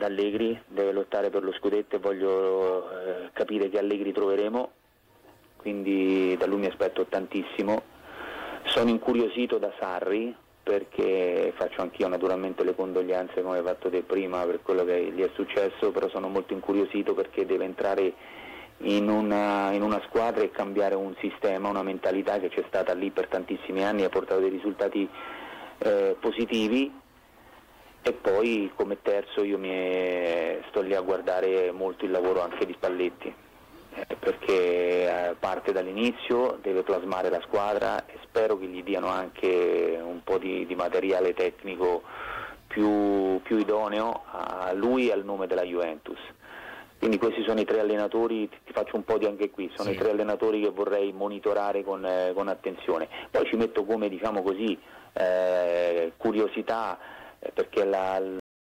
Allegri, deve lottare per lo scudetto e voglio capire che Allegri troveremo, quindi da lui mi aspetto tantissimo. Sono incuriosito da Sarri, perché faccio anch'io naturalmente le condoglianze come hai fatto te prima per quello che gli è successo, però sono molto incuriosito perché deve entrare in una squadra e cambiare un sistema, una mentalità che c'è stata lì per tantissimi anni e ha portato dei risultati positivi. E poi come terzo io sto lì a guardare molto il lavoro anche di Spalletti, perché parte dall'inizio, deve plasmare la squadra e spero che gli diano anche un po' di materiale tecnico più idoneo a lui e al nome della Juventus. Quindi questi sono i 3 allenatori, ti faccio un po' di anche qui, sono i 3 allenatori che vorrei monitorare con attenzione. Poi ci metto come, diciamo così, curiosità, perché lo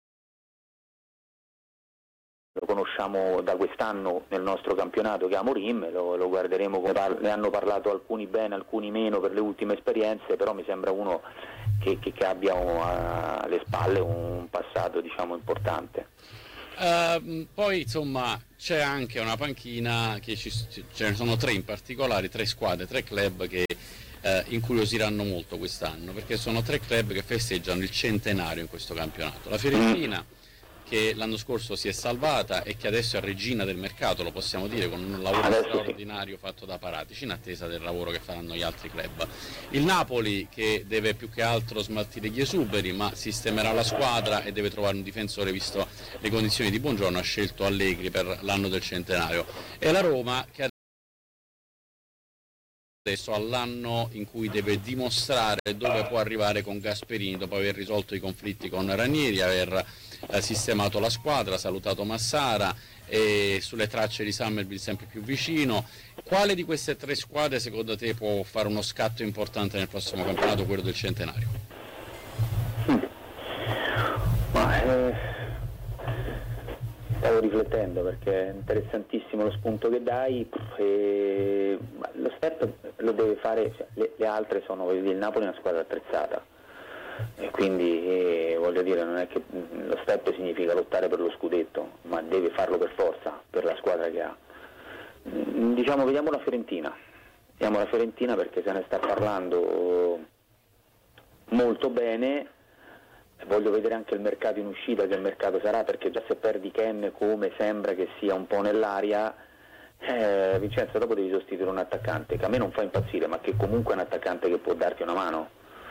conosciamo da quest'anno nel nostro campionato, che è Amorim, lo guarderemo, ne hanno parlato alcuni bene, alcuni meno per le ultime esperienze, però mi sembra uno che abbia alle spalle un passato, diciamo, importante. Poi insomma c'è anche una panchina che ce ne sono 3 in particolare, 3 squadre, 3 club che incuriosiranno molto quest'anno, perché sono 3 club che festeggiano il centenario in questo campionato. La Fiorentina, che l'anno scorso si è salvata e che adesso è regina del mercato, lo possiamo dire, con un lavoro straordinario fatto da Paratici, in attesa del lavoro che faranno gli altri club. Il Napoli, che deve più che altro smaltire gli esuberi, ma sistemerà la squadra e deve trovare un difensore, visto le condizioni di Buongiorno, ha scelto Allegri per l'anno del centenario. E la Roma, che adesso all'anno in cui deve dimostrare dove può arrivare con Gasperini, dopo aver risolto i conflitti con Ranieri, aver sistemato la squadra, salutato Massara e sulle tracce di Summerville sempre più vicino. Quale di queste 3 squadre secondo te può fare uno scatto importante nel prossimo campionato, quello del centenario? Stavo riflettendo, perché è interessantissimo lo spunto che dai, lo step lo deve fare, cioè, le altre sono, il Napoli è una squadra attrezzata e quindi voglio dire, non è che lo step significa lottare per lo scudetto, ma deve farlo per forza, per la squadra che ha. Diciamo, vediamo la Fiorentina perché se ne sta parlando molto bene. Voglio vedere anche il mercato in uscita, che il mercato sarà, perché già se perdi Ken, come sembra che sia un po' nell'aria, Vincenzo, dopo devi sostituire un attaccante che a me non fa impazzire, ma che comunque è un attaccante che può darti una mano.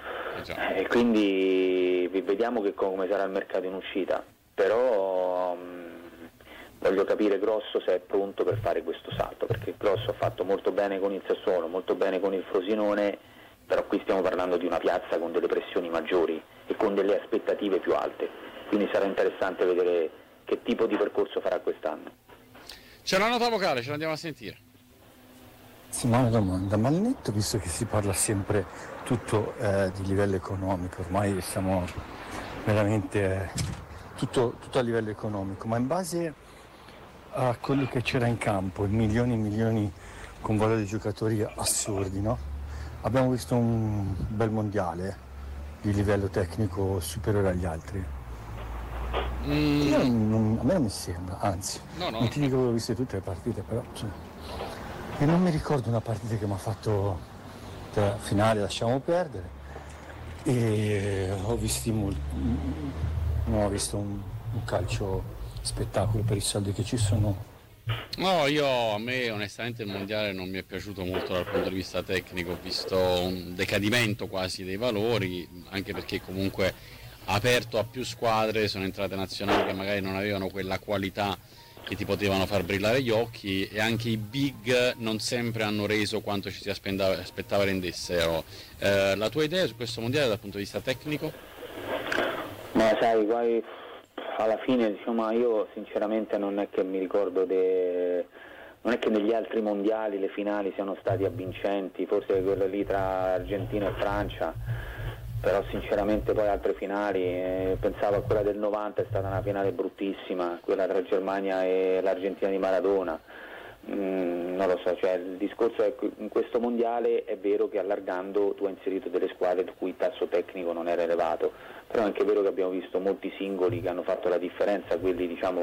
Quindi vediamo come sarà il mercato in uscita, però voglio capire Grosso se è pronto per fare questo salto, perché Grosso ha fatto molto bene con il Sassuolo, molto bene con il Frosinone, però qui stiamo parlando di una piazza con delle pressioni maggiori e con delle aspettative più alte, quindi sarà interessante vedere che tipo di percorso farà quest'anno. C'è una nota vocale, ce l'andiamo a sentire. Sì, ma una domanda, ma al netto, visto che si parla sempre tutto di livello economico, ormai siamo veramente tutto a livello economico, ma in base a quello che c'era in campo, milioni e milioni con valori di giocatori assurdi, no? Abbiamo visto un bel mondiale di livello tecnico superiore agli altri. A me non mi sembra, anzi, non ti dico che ho visto tutte le partite, però e non mi ricordo una partita che mi ha fatto finale lasciamo perdere, e non ho visto un calcio spettacolo per i soldi che ci sono. No, a me onestamente il mondiale non mi è piaciuto molto dal punto di vista tecnico, ho visto un decadimento quasi dei valori, anche perché comunque ha aperto a più squadre, sono entrate nazionali che magari non avevano quella qualità che ti potevano far brillare gli occhi, e anche i big non sempre hanno reso quanto ci si aspettava rendessero. La tua idea su questo mondiale dal punto di vista tecnico? Ma sai, poi alla fine, diciamo, io sinceramente non è che mi ricordo non è che negli altri mondiali le finali siano stati avvincenti, forse quella lì tra Argentina e Francia, però sinceramente poi altre finali, pensavo a quella del 90, è stata una finale bruttissima, quella tra Germania e l'Argentina di Maradona, Non lo so, cioè il discorso è che in questo mondiale è vero che allargando tu hai inserito delle squadre il cui tasso tecnico non era elevato, però è anche vero che abbiamo visto molti singoli che hanno fatto la differenza, quelli diciamo